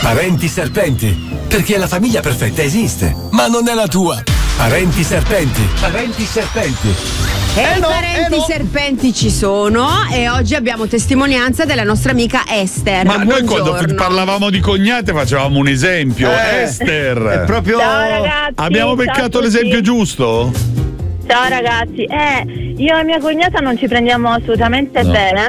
Parenti serpenti. Perché la famiglia perfetta esiste, ma non è la tua. Parenti serpenti. Parenti serpenti. E i parenti serpenti ci sono e oggi abbiamo testimonianza della nostra amica Esther. Ma noi Buongiorno. quando parlavamo di cognate facevamo un esempio. Esther. È proprio... Ciao ragazzi. Abbiamo beccato l'esempio giusto? Ciao ragazzi, io e mia cognata non ci prendiamo assolutamente bene,